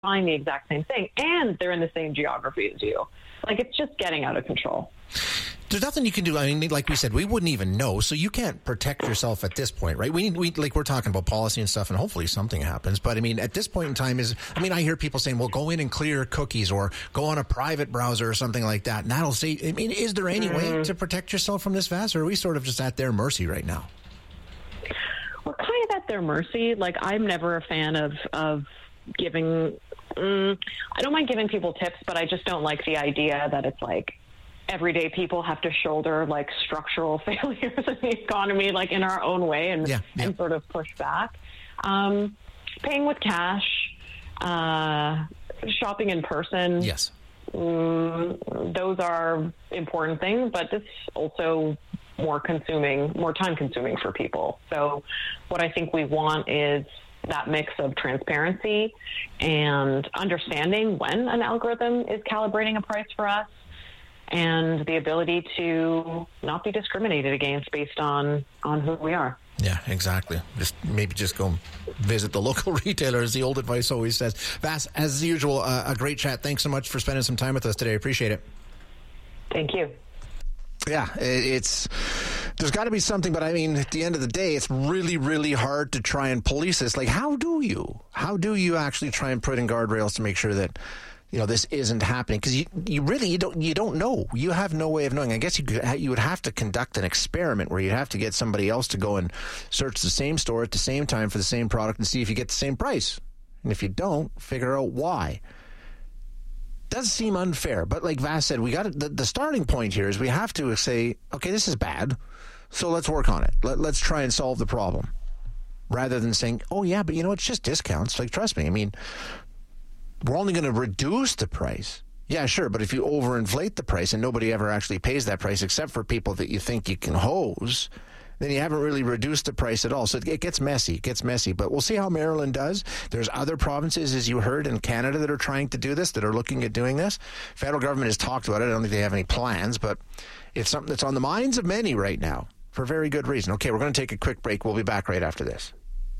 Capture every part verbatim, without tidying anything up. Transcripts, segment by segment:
buying the exact same thing, and they're in the same geography as you. Like, it's just getting out of control. There's nothing you can do. I mean, like we said, we wouldn't even know, so you can't protect yourself at this point, right? We, we like we're talking about policy and stuff, and hopefully something happens. But I mean, at this point in time, is I mean, I hear people saying, "Well, go in and clear cookies, or go on a private browser, or something like that," and that'll say. I mean, is there any mm-hmm. way to protect yourself from this V A S, or are we sort of just at their mercy right now? We're kind of at their mercy. Like, I'm never a fan of of giving. Mm, I don't mind giving people tips, but I just don't like the idea that it's like everyday people have to shoulder like structural failures in the economy, like in our own way, and, yeah, yeah. and sort of push back. Um, paying with cash, uh, shopping in person. Yes. Um, those are important things, but it's also more consuming, more time consuming for people. So what I think we want is that mix of transparency and understanding when an algorithm is calibrating a price for us, and the ability to not be discriminated against based on, on who we are. Yeah, exactly. Just maybe just go visit the local retailer, as the old advice always says. Vas, as usual, uh, a great chat. Thanks so much for spending some time with us today. I appreciate it. Thank you. Yeah, it's there's got to be something, but I mean, at the end of the day, it's really, really hard to try and police this. Like, how do you? How do you actually try and put in guardrails to make sure that, you know, this isn't happening? Because you, you really you don't you don't know. You have no way of knowing. I guess you could, you would have to conduct an experiment where you'd have to get somebody else to go and search the same store at the same time for the same product and see if you get the same price. And if you don't, figure out why. Does seem unfair, but like Vas said, we got the, the starting point here is we have to say, okay, this is bad, so let's work on it. Let, let's try and solve the problem, rather than saying, oh yeah, but you know, it's just discounts. Like, trust me, I mean, we're only going to reduce the price. Yeah, sure, but if you overinflate the price and nobody ever actually pays that price except for people that you think you can hose, then you haven't really reduced the price at all. So it gets messy. It gets messy. But we'll see how Maryland does. There's other provinces, as you heard, in Canada that are trying to do this, that are looking at doing this. Federal government has talked about it. I don't think they have any plans, but it's something that's on the minds of many right now for very good reason. Okay, we're going to take a quick break. We'll be back right after this.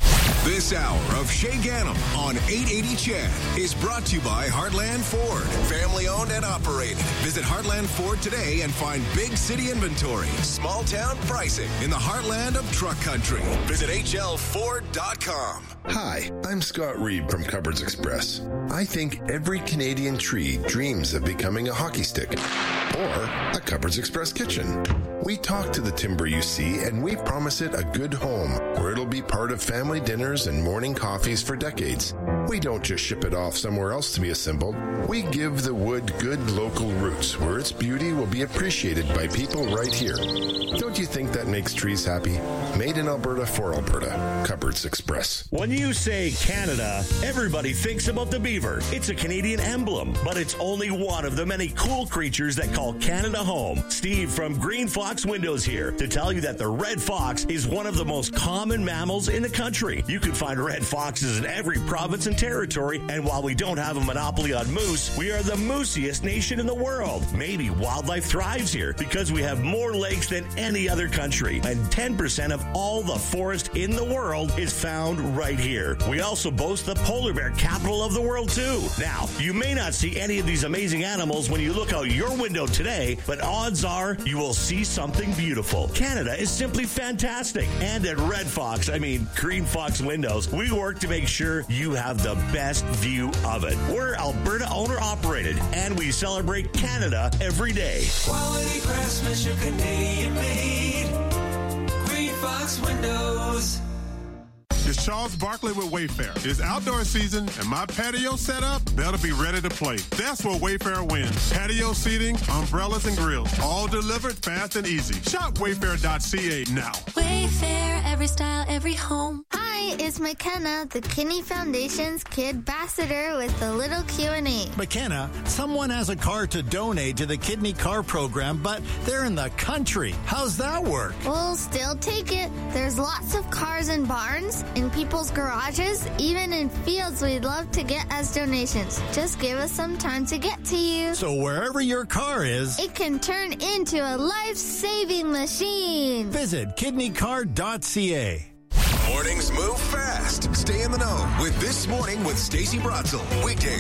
This hour of Shay Gannam on eight eighty C H E D is brought to you by Heartland Ford. Family owned and operated. Visit Heartland Ford today and find big city inventory, small town pricing in the heartland of truck country. Visit H L Ford dot com. Hi, I'm Scott Reed from Cupboards Express. I think every Canadian tree dreams of becoming a hockey stick or a Cupboards Express kitchen. We talk to the timber you see, and we promise it a good home where it'll be part of family dinners and morning coffees for decades. We don't just ship it off somewhere else to be assembled. We give the wood good local roots where its beauty will be appreciated by people right here. Don't you think that makes trees happy? Made in Alberta for Alberta. Cupboards Express. When you say Canada, everybody thinks about the beaver. It's a Canadian emblem, but it's only one of the many cool creatures that call Canada home. Steve from Green Fox Windows here to tell you that the red fox is one of the most common mammals in the country. You can find red foxes in every province and territory, and while we don't have a monopoly on moose, we are the moosiest nation in the world. Maybe wildlife thrives here because we have more lakes than any other country, and ten percent of all the forest in the world is found right here. We also boast the polar bear capital of the world too. Now, you may not see any of these amazing animals when you look out your window today, but odds are you will see something beautiful. Canada is simply fantastic, and at Red Fox, I mean Green Fox Windows, we work to make sure you have the best view of it. We're Alberta owner-operated, and we celebrate Canada every day. Quality craftsmanship, Canadian made. Green Fox Windows. It's Charles Barkley with Wayfair. It's outdoor season, and my patio setup better be ready to play. That's where Wayfair wins. Patio seating, umbrellas, and grills, all delivered fast and easy. Shop wayfair dot c a now. Wayfair, every style, every home. Hi, it's McKenna, the Kidney Foundation's Kid Ambassador with a little Q and A. McKenna, someone has a car to donate to the Kidney Car Program, but they're in the country. How's that work? We'll still take it. There's lots of cars in barns, in people's garages, even in fields we'd love to get as donations. Just give us some time to get to you. So wherever your car is, it can turn into a life-saving machine. Visit kidney car dot c a. Mornings move fast. next. Stay in the know with This Morning with Stacey Bratzel. Weekdays